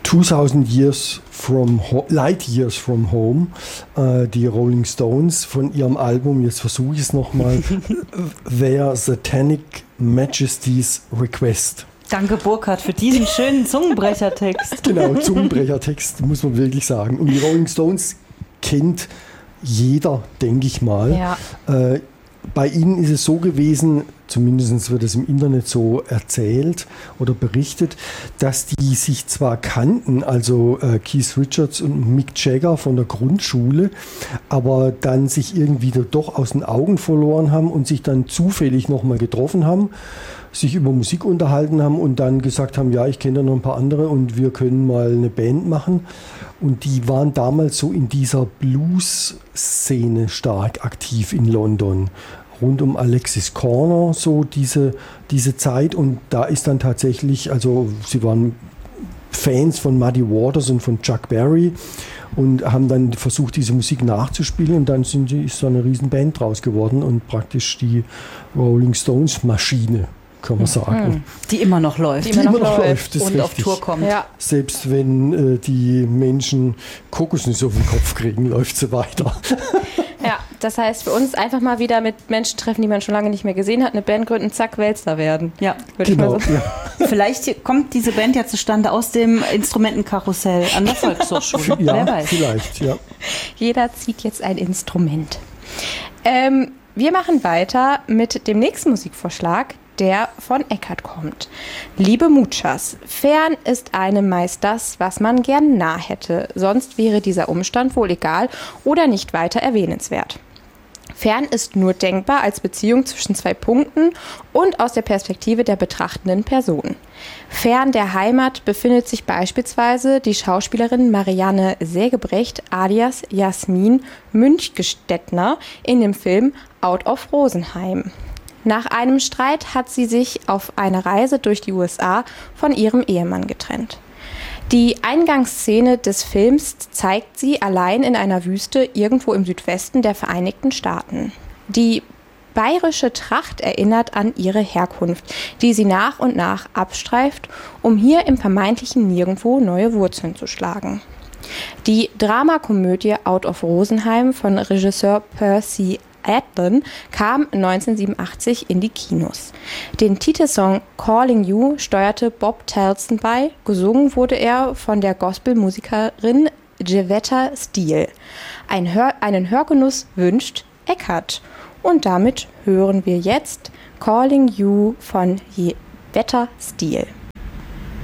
Light Years from Home, die Rolling Stones von ihrem Album, jetzt versuche ich es nochmal, Their Satanic Majesty's Request. Danke, Burkhard, für diesen schönen Zungenbrechertext. Genau, Zungenbrechertext, muss man wirklich sagen. Und die Rolling Stones kennt jeder, denke ich mal. Ja. Bei ihnen ist es so gewesen, zumindest wird es im Internet so erzählt oder berichtet, dass die sich zwar kannten, also Keith Richards und Mick Jagger von der Grundschule, aber dann sich irgendwie doch aus den Augen verloren haben und sich dann zufällig nochmal getroffen haben, sich über Musik unterhalten haben und dann gesagt haben, ja, ich kenne da noch ein paar andere und wir können mal eine Band machen. Und die waren damals so in dieser Blues-Szene stark aktiv in London. Rund um Alexis Corner, so diese Zeit. Und da ist dann tatsächlich, also sie waren Fans von Muddy Waters und von Chuck Berry und haben dann versucht, diese Musik nachzuspielen. Und dann ist so eine Riesenband draus geworden und praktisch die Rolling Stones Maschine, kann man sagen. Die immer noch läuft. Die immer noch läuft. Und auf Tour kommt. Ja. Selbst wenn die Menschen Kokosnüsse auf den Kopf kriegen, läuft sie weiter. Ja, das heißt für uns einfach mal wieder mit Menschen treffen, die man schon lange nicht mehr gesehen hat, eine Band gründen, zack, Weltstar werden. Ja, würde ich mal so. Ja. Vielleicht kommt diese Band ja zustande aus dem Instrumentenkarussell an der Volkshochschule. Ja, Wer weiß. vielleicht, ja. Jeder zieht jetzt ein Instrument. Wir machen weiter mit dem nächsten Musikvorschlag, der von Eckart kommt. Liebe Muchas, fern ist einem meist das, was man gern nah hätte. Sonst wäre dieser Umstand wohl egal oder nicht weiter erwähnenswert. Fern ist nur denkbar als Beziehung zwischen zwei Punkten und aus der Perspektive der betrachtenden Person. Fern der Heimat befindet sich beispielsweise die Schauspielerin Marianne Sägebrecht alias Jasmin Münchgestettner in dem Film Out of Rosenheim. Nach einem Streit hat sie sich auf eine Reise durch die USA von ihrem Ehemann getrennt. Die Eingangsszene des Films zeigt sie allein in einer Wüste irgendwo im Südwesten der Vereinigten Staaten. Die bayerische Tracht erinnert an ihre Herkunft, die sie nach und nach abstreift, um hier im vermeintlichen Nirgendwo neue Wurzeln zu schlagen. Die Dramakomödie Out of Rosenheim von Regisseur Percy Adlon kam 1987 in die Kinos. Den Titelsong Calling You steuerte Bob Telson bei, gesungen wurde er von der Gospelmusikerin Jevetta Steele. Einen Hörgenuss wünscht Eckart. Und damit hören wir jetzt Calling You von Jevetta Steele.